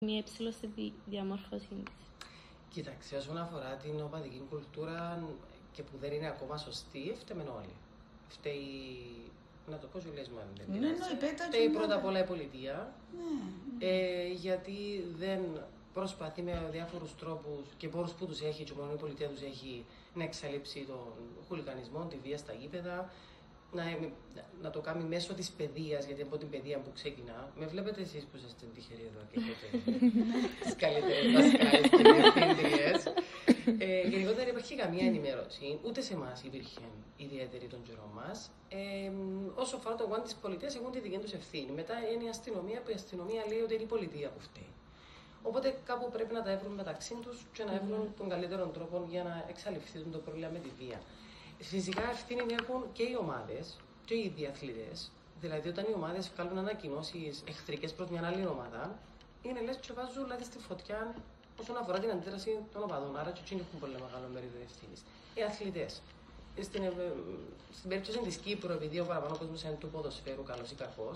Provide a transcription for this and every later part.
ΜΕ στη διαμόρφωσή της. Κοίταξε, όσον αφορά την οπαδική κουλτούρα και που δεν είναι ακόμα σωστή, φταίμε όλοι. Φταίει, να το πω σου λες μου αν δεν πειράζει. Φταίει πρώτα απ' όλα η πολιτεία, γιατί δεν προσπαθεί με διάφορους τρόπους και πόρους που τους έχει και μόνο η πολιτεία τους έχει να εξαλείψει τον χουλικανισμό, τη βία στα γήπεδα, να το κάνει μέσω της παιδείας, γιατί από την παιδεία που ξεκινά. Με βλέπετε εσείς που είστε τυχεροί εδώ και έχετε τις καλύτερες δασκάλες και διευθύντριες. Γενικότερα δεν υπάρχει καμία ενημέρωση, ούτε σε εμάς υπήρχε ιδιαίτερη των καιρών μας. Όσο αφορά το κομμάτι της πολιτείας, έχουν τη δική τους ευθύνη. Μετά είναι η αστυνομία, που η αστυνομία λέει ότι είναι η πολιτεία που φταίει. Οπότε κάπου πρέπει να τα έβρουν μεταξύ τους και να έβρουν τον καλύτερο τρόπο για να εξαλειφθεί το πρόβλημα με τη βία. Φυσικά ευθύνη έχουν και οι ομάδες και οι ίδιοι αθλητές. Δηλαδή, όταν οι ομάδες βγάλουν ανακοινώσεις εχθρικές προς μια άλλη ομάδα, είναι λες και βάζουν λάδι στη φωτιά όσον αφορά την αντίδραση των οπαδών. Άρα, και εκείνοι έχουν πολύ μεγάλο μερίδιο ευθύνης. Οι αθλητές. Στην περίπτωση της Κύπρου, επειδή ο παραπάνω κόσμος είναι του ποδοσφαίρου, καλός ή κακός,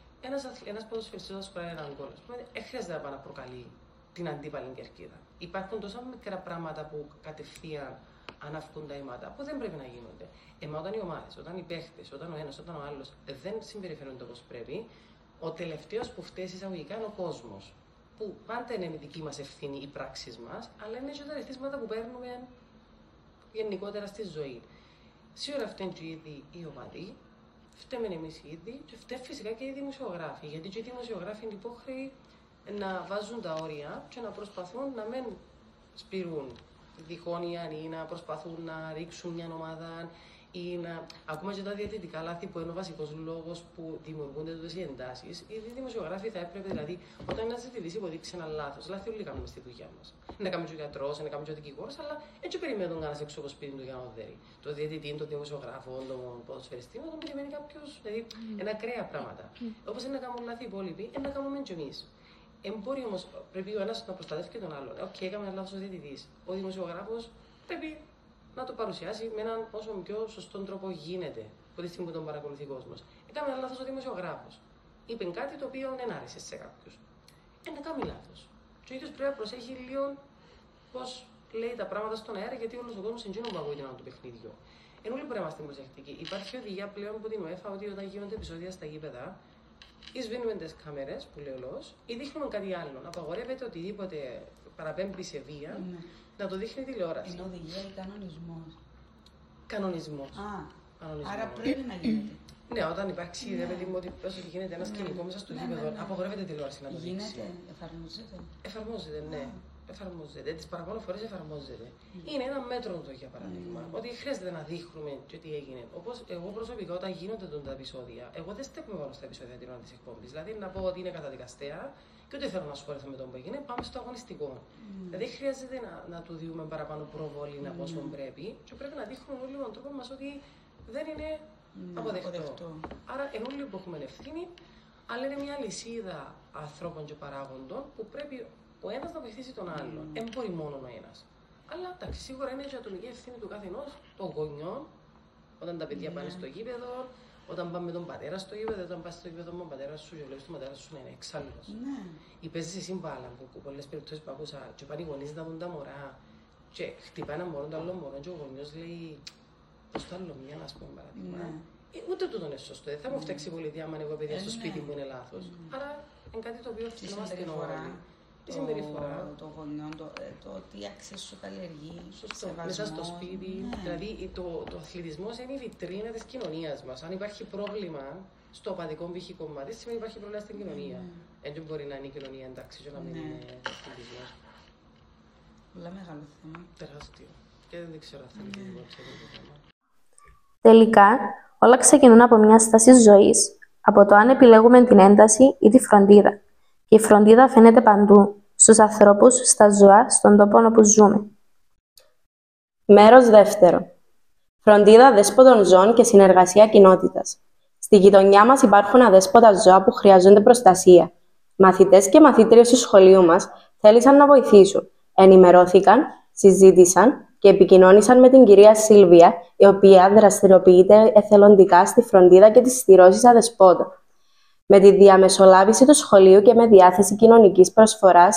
ένας ποδοσφαιριστής όταν σκοράρει έναν γκολ, δεν χρειάζεται να πάει να προκαλεί την αντίπαλη κερκίδα. Υπάρχουν τόσα μικρά πράγματα που κατευθείαν αναφκούν τα αίματα που δεν πρέπει να γίνονται. Όταν οι ομάδες, όταν οι παίχτες, όταν ο ένας, όταν ο άλλος δεν συμπεριφέρονται όπως πρέπει, ο τελευταίος που φταίει εισαγωγικά είναι ο κόσμος. Που πάντα είναι η δική μας ευθύνη, οι πράξεις μας, αλλά είναι και τα ρεθίσματα που παίρνουμε γενικότερα στη ζωή. Σίγουρα φταίνουν και ήδη οι οπαδοί, φταίμε εμείς οι ίδιοι, και φταίει φυσικά και οι δημοσιογράφοι. Γιατί και οι δημοσιογράφοι είναι υπόχρεοι να βάζουν τα όρια και να προσπαθούν να μην σπηρούν διχόνια ή να προσπαθούν να ρίξουν μια ομάδα ή να. Ακόμα και τα διαιτητικά λάθη που είναι ο βασικός λόγος που δημιουργούνται toutes οι εντάσεις. Οι δημοσιογράφοι θα έπρεπε, δηλαδή, όταν ένας διαιτητής υποδείξει ένα λάθος, λάθη όλοι κάνουμε στη δουλειά μας. Να κάνουμε και ο γιατρός, να κάνουμε και ο δικηγόρος, αλλά έτσι περιμένουν κανένας έξω από το σπίτι του για να οδέρει. Το διαιτητή, τον δημοσιογράφο, τον ποδοσφαιριστή, να τον περιμένει κάποιος. Δηλαδή, είναι ακραία πράγματα. Όπως είναι να κάνουν λάθη οι υπόλοιποι, είναι να κάνουμε και εμείς. Μπορεί όμως, πρέπει ο ένας να προστατεύει και τον άλλον. Έκαμε ένα λάθος ο διαιτητής. Ο δημοσιογράφος πρέπει να το παρουσιάσει με έναν όσο πιο σωστό τρόπο γίνεται από τη στιγμή που τον παρακολουθεί ο κόσμος. Έκαμε ένα λάθος ο δημοσιογράφος. Είπε κάτι το οποίο δεν άρεσε σε κάποιους. Να κάνει λάθος. Και ο ίδιος πρέπει να προσέχει λίγο πώς λέει τα πράγματα στον αέρα, γιατί όλος ο κόσμος εντύνει που ακούει την του παιχνίδιου. Ενώ όλοι πρέπει να είμαστε προσεκτικοί. Υπάρχει οδηγία πλέον από την UEFA ότι όταν γίνονται επεισόδια στα γήπεδα, ή σβήνουμε τις κάμερες, που λέει ο λόγος, ή δείχνουμε κάτι άλλο. Απαγορεύεται οτιδήποτε παραπέμπει σε βία, να το δείχνει τηλεόραση. Είναι οδηγία ή κανονισμός? Κανονισμός. Άρα πρέπει να γίνεται. Ναι, όταν υπάρξει ιδέα, παιδί μου, ότι όσο γίνεται ένα σκηνικό μέσα στο γήπεδο, απαγορεύεται τηλεόραση να το δείξει. Γίνεται, εφαρμόζεται. Εφαρμόζεται, ναι. Εφαρμόζεται. Τις παραπάνω φορές εφαρμόζεται. Είναι ένα μέτρο το για παράδειγμα. Ότι χρειάζεται να δείχνουμε και τι έγινε. Όπως εγώ προσωπικά, όταν γίνονται τα επεισόδια, εγώ δεν στέκομαι μόνο στα επεισόδια την ώρα της εκπομπής. Δηλαδή να πω ότι είναι καταδικαστέα και ούτε θέλω να ασχοληθώ με τον που έγινε, πάμε στο αγωνιστικό. Δηλαδή χρειάζεται να του δούμε παραπάνω προβολή από όσο πρέπει και πρέπει να δείχνουμε όλοι τον τρόπο μας ότι δεν είναι αποδεκτό. Άρα ενώ όλοι που έχουμε ευθύνη, αλλά είναι μια λυσίδα ανθρώπων και παράγοντων που πρέπει ο ένας να βοηθήσει τον άλλον. Δεν μπορεί μόνο ο ένας. Αλλά εντάξει, σίγουρα είναι και ατομική ευθύνη του καθενός, των γονιών, όταν τα παιδιά πάνε στο γήπεδο, όταν πάμε με τον πατέρα στο γήπεδο, όταν πας στο γήπεδο με τον πατέρα σου και λέει στον πατέρα σου να είναι εξάλληλος. Ή παίζεις εσύ μπάλα, που πολλές περιπτώσεις που ακούσα, και πάνε οι γονείς να δουν τα μωρά, και χτυπάει ένα μωρό, το άλλο μωρό, και ο γονιός λέει προς το άλλο μια, ας πούμε, παράδειγμα. Ούτε τούτο είναι σωστό. Δεν θα μου φταίξει η πολιτεία αν εγώ παιδιά στο σπίτι μου είναι λάθος. Άρα είναι κάτι το οποίο οφείλουμε όλοι. Η συμπεριφορά των γονιών, το τι άξιες σου καλλιεργεί, μέσα στο σπίτι. Δηλαδή, το αθλητισμός είναι η βιτρίνα της κοινωνίας μας. Αν υπάρχει πρόβλημα στο οπαδικό π.χ. κομμάτι, σημαίνει υπάρχει πρόβλημα στην κοινωνία. Έτσι μπορεί να είναι η κοινωνία εντάξει και να μην είναι αθλητισμός. Πολλά μεγάλο θέμα. Τεράστιο. Και δεν ξέρω αν θέλει να το θέμα. Τελικά, όλα ξεκινούν από μια στάση ζωής, από το αν επιλέγουμε την ένταση ή τη φροντίδα. Και η φροντίδα φαίνεται παντού, στους ανθρώπους, στα ζώα, στον τόπο όπου ζούμε. Μέρος δεύτερο. Φροντίδα αδέσποτων ζώων και συνεργασία κοινότητας. Στη γειτονιά μας υπάρχουν αδέσποτα ζώα που χρειάζονται προστασία. Μαθητές και μαθήτριες του σχολείου μας θέλησαν να βοηθήσουν. Ενημερώθηκαν, συζήτησαν και επικοινώνησαν με την κυρία Σίλβια, η οποία δραστηριοποιείται εθελοντικά στη φροντίδα και τις στηρώσεις αδεσπότων. Με τη διαμεσολάβηση του σχολείου και με διάθεση κοινωνικής προσφοράς,